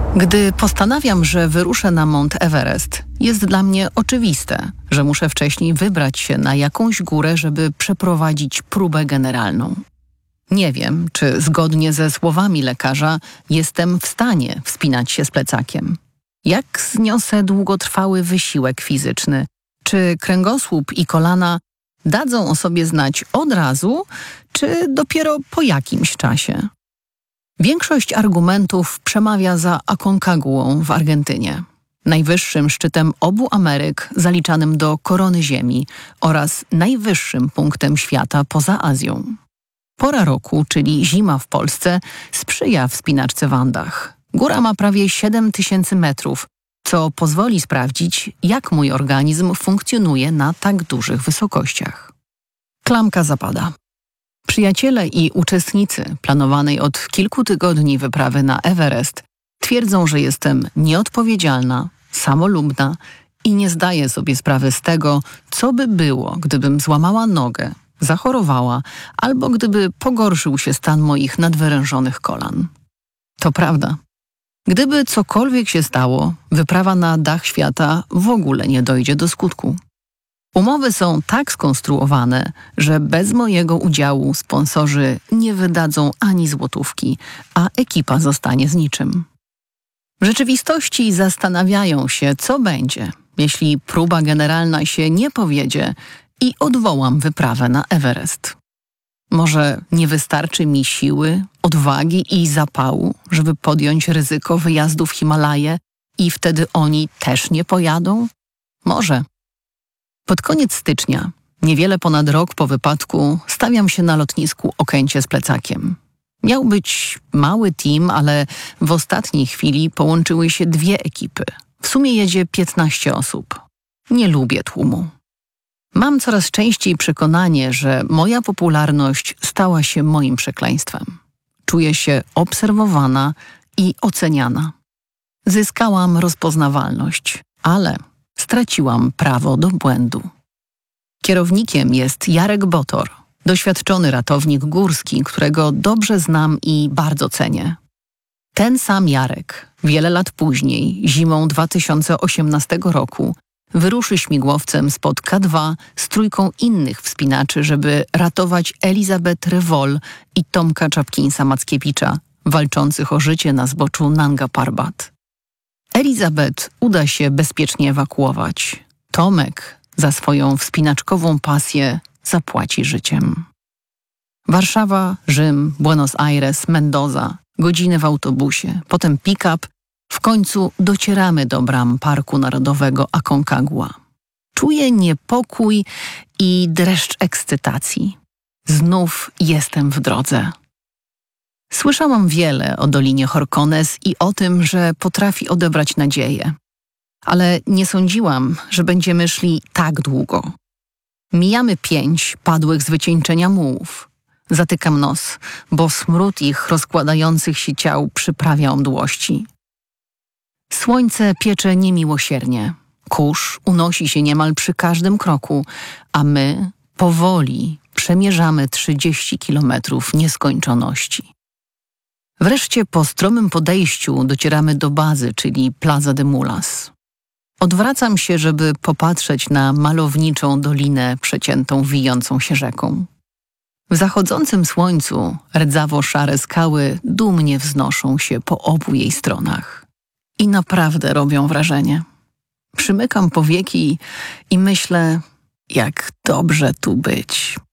Gdy postanawiam, że wyruszę na Mount Everest, jest dla mnie oczywiste, że muszę wcześniej wybrać się na jakąś górę, żeby przeprowadzić próbę generalną. Nie wiem, czy zgodnie ze słowami lekarza jestem w stanie wspinać się z plecakiem. Jak zniosę długotrwały wysiłek fizyczny? Czy kręgosłup i kolana dadzą o sobie znać od razu, czy dopiero po jakimś czasie? Większość argumentów przemawia za Aconcagüą w Argentynie, najwyższym szczytem obu Ameryk zaliczanym do korony Ziemi oraz najwyższym punktem świata poza Azją. Pora roku, czyli zima w Polsce, sprzyja wspinaczce w Andach. Góra ma prawie 7000 metrów, co pozwoli sprawdzić, jak mój organizm funkcjonuje na tak dużych wysokościach. Klamka zapada. Przyjaciele i uczestnicy planowanej od kilku tygodni wyprawy na Everest twierdzą, że jestem nieodpowiedzialna, samolubna i nie zdaję sobie sprawy z tego, co by było, gdybym złamała nogę, zachorowała albo gdyby pogorszył się stan moich nadwyrężonych kolan. To prawda. Gdyby cokolwiek się stało, wyprawa na dach świata w ogóle nie dojdzie do skutku. Umowy są tak skonstruowane, że bez mojego udziału sponsorzy nie wydadzą ani złotówki, a ekipa zostanie z niczym. W rzeczywistości zastanawiają się, co będzie, jeśli próba generalna się nie powiedzie i odwołam wyprawę na Everest. Może nie wystarczy mi siły, odwagi i zapału, żeby podjąć ryzyko wyjazdu w Himalaje i wtedy oni też nie pojadą? Może. Pod koniec stycznia, niewiele ponad rok po wypadku, stawiam się na lotnisku Okęcie z plecakiem. Miał być mały team, ale w ostatniej chwili połączyły się dwie ekipy. W sumie jedzie 15 osób. Nie lubię tłumu. Mam coraz częściej przekonanie, że moja popularność stała się moim przekleństwem. Czuję się obserwowana i oceniana. Zyskałam rozpoznawalność, ale straciłam prawo do błędu. Kierownikiem jest Jarek Botor, doświadczony ratownik górski, którego dobrze znam i bardzo cenię. Ten sam Jarek, wiele lat później, zimą 2018 roku, wyruszy śmigłowcem spod K2 z trójką innych wspinaczy, żeby ratować Elizabeth Revol i Tomka Czapkinsa-Mackiewicza, walczących o życie na zboczu Nanga Parbat. Elizabeth uda się bezpiecznie ewakuować. Tomek za swoją wspinaczkową pasję zapłaci życiem. Warszawa, Rzym, Buenos Aires, Mendoza, godziny w autobusie, potem pick-up. W końcu docieramy do bram Parku Narodowego Aconcagua. Czuję niepokój i dreszcz ekscytacji. Znów jestem w drodze. Słyszałam wiele o Dolinie Horcones i o tym, że potrafi odebrać nadzieję. Ale nie sądziłam, że będziemy szli tak długo. Mijamy 5 padłych z wycieńczenia mułów. Zatykam nos, bo smród ich rozkładających się ciał przyprawia o mdłości. Słońce piecze niemiłosiernie. Kurz unosi się niemal przy każdym kroku, a my powoli przemierzamy 30 kilometrów nieskończoności. Wreszcie po stromym podejściu docieramy do bazy, czyli Plaza de Mulas. Odwracam się, żeby popatrzeć na malowniczą dolinę przeciętą wijącą się rzeką. W zachodzącym słońcu rdzawo-szare skały dumnie wznoszą się po obu jej stronach. I naprawdę robią wrażenie. Przymykam powieki i myślę, jak dobrze tu być.